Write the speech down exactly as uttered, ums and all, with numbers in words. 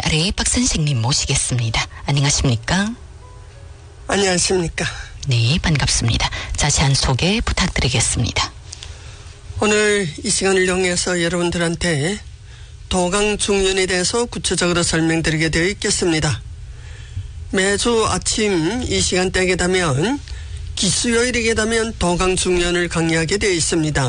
아래 박 선생님 모시겠습니다. 안녕하십니까? 안녕하십니까? 네, 반갑습니다. 자세한 소개 부탁드리겠습니다. 오늘 이 시간을 이용해서 여러분들한테 도강중년에 대해서 구체적으로 설명드리게 되어 있겠습니다. 매주 아침 이 시간대에 되면 기수요일이게 되면 도강중년을 강의하게 되어 있습니다.